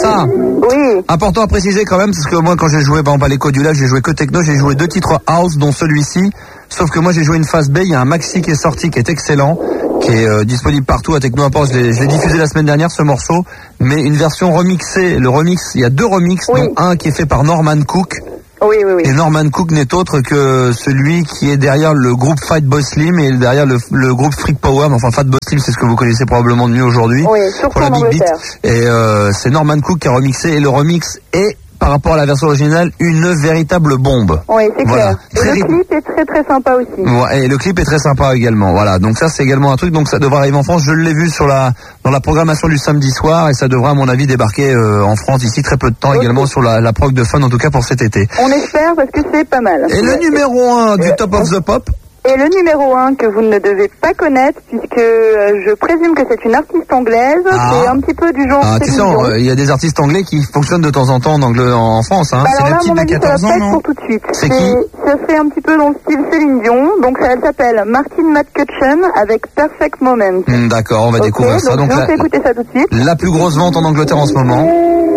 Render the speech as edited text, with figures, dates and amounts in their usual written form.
Vanessa. Oui. Important à préciser quand même, parce que moi quand j'ai joué par exemple à l'Écho du Lac, j'ai joué que techno, j'ai joué 2 titres house, dont celui-ci. Sauf que moi j'ai joué une phase B, il y a un maxi qui est sorti, qui est excellent, qui est disponible partout à Techno Import. Je l'ai diffusé la semaine dernière, ce morceau, mais une version remixée. Le remix, il y a 2 remixes, dont un qui est fait par Norman Cook. Oui. Et Norman Cook n'est autre que celui qui est derrière le groupe Fatboy Slim et derrière le groupe Freak Power. Enfin, Fatboy Slim, c'est ce que vous connaissez probablement de mieux aujourd'hui. Oui, surtout pour la en Big Beat. Angleterre. Et c'est Norman Cook qui a remixé, et le remix est, par rapport à la version originale, une véritable bombe. Oui, c'est voilà. clair. Et le clip est très très sympa aussi. Ouais, et le clip est très sympa également. Voilà, donc ça c'est également un truc, donc ça devrait arriver en France. Je l'ai vu dans la programmation du samedi soir, et ça devrait à mon avis débarquer en France d'ici très peu de temps, également sur la prog de Fun, en tout cas pour cet été. On espère, parce que c'est pas mal. Et le numéro 1 du Top of the Pop. Et le numéro 1 que vous ne devez pas connaître, puisque je présume que c'est une artiste anglaise, c'est un petit peu du genre... Tu sais, il y a des artistes anglais qui fonctionnent de temps en temps en France. Hein. Bah c'est alors là, le à mon type de avis, ça va 14 ans, pas être non? pour tout de suite. C'est qui? Ça serait un petit peu dans le style Céline Dion. Donc elle s'appelle Martine McCutcheon avec Perfect Moment. D'accord, on va découvrir ça. Donc je Donc vais écouter ça tout de suite. la plus grosse vente en Angleterre en ce moment.